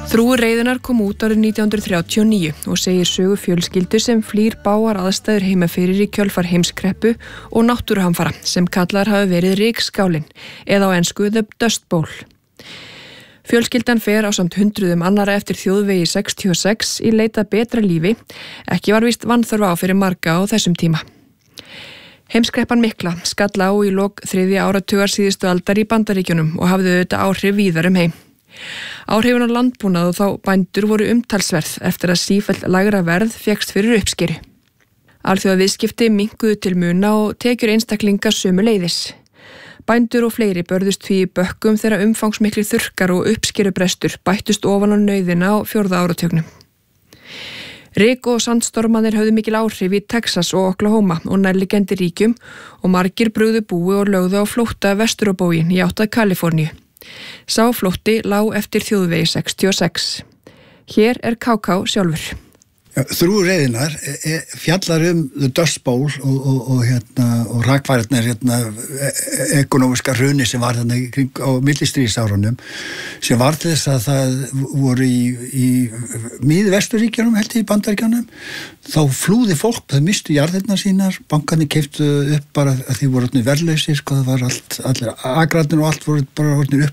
Þrúgur reiðinnar kom út árið 1939 og segir sögu fjölskyldu sem flýr bágar aðstæður heima fyrir í kjölfar heimskreppu og náttúruhamfara sem kallar hafi verið rykskálin eða á ensku The Dust Bowl. Fjölskyldan fer ásamt hundruðum annara eftir þjóðvegi 66 í leita betra lífi, ekki var víst vanþörf á fyrir marga á þessum tíma. Heimskreppan mikla skall á í lok 3. áratugar síðustu aldar í Bandaríkjunum og hafði auðvitað áhrif víðar um heim. Áhrifin á landbúnað og þá bændur voru umtalsverð eftir að sífellt lægra verð fékkst fyrir uppskeru. Alþjóðaviðskipti minnkuðu til muna og tekjur einstaklinga sömuleiðis. Bændur og fleiri börðust því í bökkum þegar umfangsmiklir þurrkar og uppskerubrestur bættust ofan á nauðina á 4. áratugnum. Ryk- og sandstormarnir höfðu mikil áhrif í Texas og Oklahoma og nærliggjandi ríkjum og margir brugðu búi og lögðu á flótta vestur á bóginn í átt að Kaliforníu. Sá flótti lá eftir þjóðvegi 66. Hér er KK sjálfur. Þrúgur reiðinnar fjallar The Dust Bowl og rakfæriðnar ekonomiska hruni sem var þarna á millistríðsárunum sem var til þess að það voru í miðvesturíkjunum held í Bandaríkjunum þá flúði fólk, þau mistu jarðirnar sínar, bankarnir keyptu upp bara að því voru verðlausir, það var allir agrarnir og allt voru bara orðnir